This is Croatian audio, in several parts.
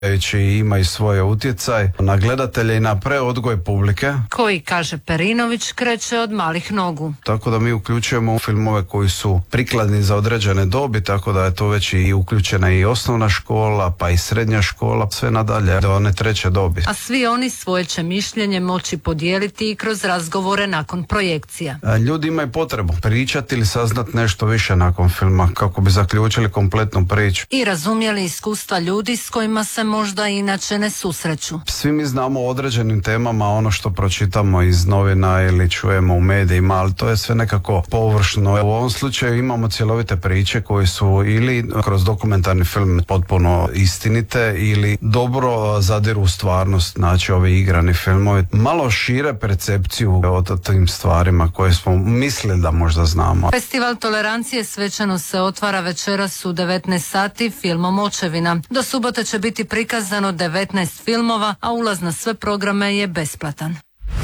ima i svoje utjecaj na gledatelje i na preodgoj publike. Koji, kaže Perinović, kreće od malih nogu. Tako da mi uključujemo filmove koji su prikladni za određene dobi, tako da je to već i uključena i osnovna škola, pa i srednja škola, sve nadalje do one treće dobi. A svi oni svoje će mišljenje moći podijeliti i kroz razgovore nakon projekcija. Ljudi imaju potrebu pričati ili saznat nešto više nakon filma, kako bi zaključili kompletnu priču. I razumjeli iskustva ljudi s kojima se možda inače ne susreću. Svi mi znamo o određenim temama, ono što pročitamo iz novina ili čujemo u medijima, ali to je sve nekako površno. U ovom slučaju imamo cjelovite priče koje su ili kroz dokumentarni film potpuno istinite ili dobro zadiru u stvarnost, znači ovi igrani filmovi malo šire percepciju o tim stvarima koje smo mislili da možda znamo. Festival tolerancije svečano se otvara večeras u 19 sati filmom Očevina. Do subote će biti prikazano 19 filmova, a ulaz na sve programe je besplatan.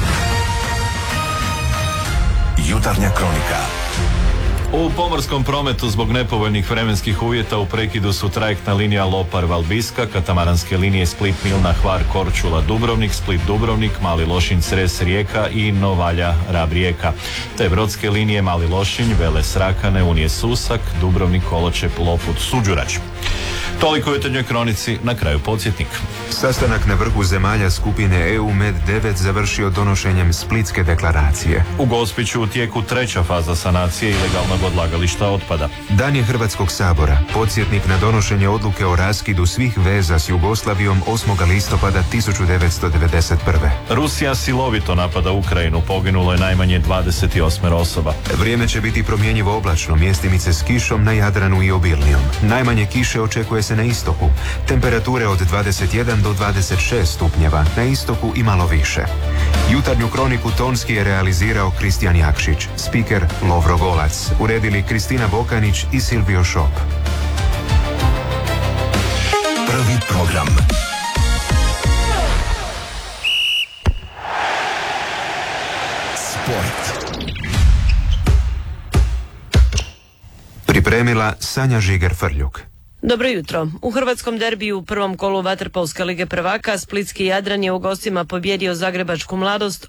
Jutarnja kronika. U pomorskom prometu zbog nepovoljnih vremenskih uvjeta u prekidu su trajektna linija Lopar-Valbiska, katamaranske linije Split-Milna, Hvar-Korčula-Dubrovnik, Split-Dubrovnik, Mali Lošinj-Cres-Rijeka i Novalja-Rab-Rijeka, te brodske linije Mali Lošinj, Vele-Srakane, Unije-Susak, Dubrovnik-Koločep-Loput-Suđurač. Toliko u jutarnjoj kronici, na kraju podsjetnik. Sastanak na vrhu zemalja skupine EU Med 9 završio donošenjem Splitske deklaracije. U Gospiću u tijeku treća faza sanacije ilegalnog odlagališta otpada. Dan je Hrvatskog sabora, podsjetnik na donošenje odluke o raskidu svih veza s Jugoslavijom 8. listopada 1991. Rusija silovito napada Ukrajinu, poginulo je najmanje 28 osoba. Vrijeme će biti promjenjivo oblačno, mjestimice s kišom na Jadranu i obilnijom. Najmanje kiše očekuje se na istoku. Temperature od 21 do 26 stupnjeva, na istoku i malo više. Jutarnju kroniku tonski je realizirao Kristijan Jakšić, spiker Lovro Golac, uredili Kristina Bokanić i Silvio Šop. Prvi program. Sport. Pripremila Sanja Žiger-Frljuk. Dobro jutro. U hrvatskom derbiju u prvom kolu vaterpolske lige prvaka splitski Jadran je u gostima pobjedio zagrebačku Mladost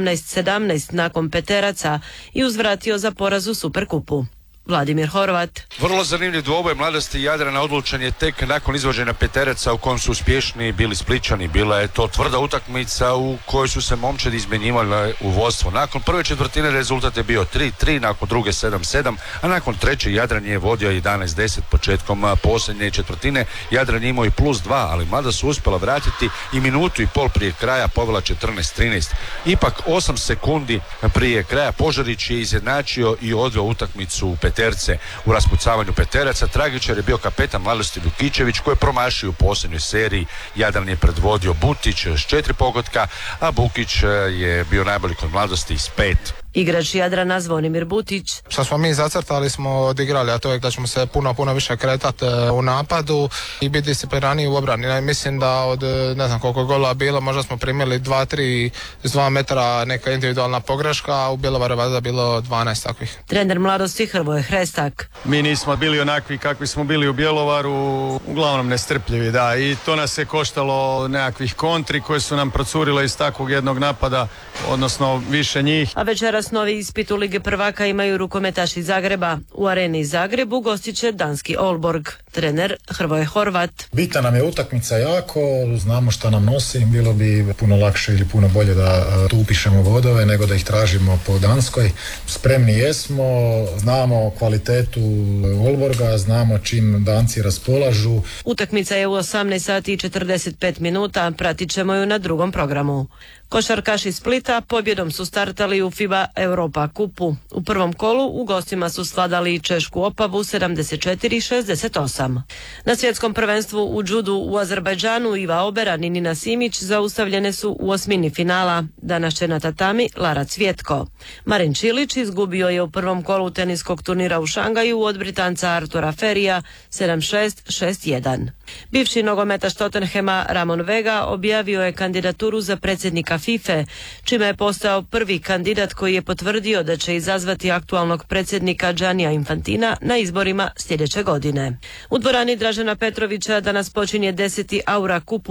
18-17 nakon peteraca i uzvratio za poraz u Superkupu. Vladimir Horvat. Vrlo zanimljiv dvoboj Mladosti Jadrana odlučen je tek nakon izvođenja peteraca u kojem su uspješni bili Splićani. Bila je to tvrda utakmica u kojoj su se momčadi izmjenjivali u vodstvo. Nakon prve četvrtine rezultat je bio 3-3, nakon druge 7-7, a nakon treće Jadran je vodio 11-10 početkom posljednje četvrtine. Jadran je imao i +2, ali Mlada su uspjela vratiti i minutu i pol prije kraja povela 14-13. Ipak 8 sekundi prije kraja Požarić je izjednačio i odveo utakmicu u peterce. U raspucavanju peteraca tragičar je bio kapetan Mladosti Vukičević koji je promašio u posljednjoj seriji. Jadran je predvodio Butić s 4 pogotka, a Bukić je bio najbolji kod Mladosti s 5. Igrač Jadrana Zvonimir Butić. Što smo mi zacrtali smo odigrali, a to je da ćemo se puno više kretati u napadu i biti disciplinirani u obrani. Mislim da od ne znam koliko gola bilo, možda smo primili 2-3 iz 2 metra neka individualna pogreška, a u Bjelovaru je bilo 12 takvih. Trener Mladosti Hrvoje Hrestak. Mi nismo bili onakvi kakvi smo bili u Bjelovaru, uglavnom nestrpljivi, da, i to nas je koštalo nekakvih kontri koje su nam procurile iz takvog jednog napada, odnosno više njih. A večeras novi ispit u Lige prvaka imaju rukometaši Zagreba. U areni Zagrebu gostit će danski Aalborg. Trener Hrvoje Horvat. Bitna nam je utakmica jako, znamo šta nam nosi, bilo bi puno lakše ili puno bolje da tu upišemo bodove nego da ih tražimo po Danskoj. Spremni jesmo, znamo kvalitetu Aalborga, znamo čim Danci raspolažu. Utakmica je u 18 sati i 45 minuta, pratit ćemo ju na drugom programu. Košarkaši Splita pobjedom su startali u FIBA Europa kupu. U prvom kolu u gostima su svladali Češku Opavu 74-68. Na svjetskom prvenstvu u džudu u Azerbajdžanu Iva Oberan i Nina Simić zaustavljene su u osmini finala. Danas će na tatami Lara Cvjetko. Marin Čilić izgubio je u prvom kolu teniskog turnira u Šangaju od Britanca Artura Ferija 7-6, 6-1. Bivši nogometaš Tottenhama Ramon Vega objavio je kandidaturu za predsjednika FIFA, čime je postao prvi kandidat koji je potvrdio da će izazvati aktualnog predsjednika Giannija Infantina na izborima sljedeće godine. U dvorani Dražena Petrovića danas počinje 10. Aura Cup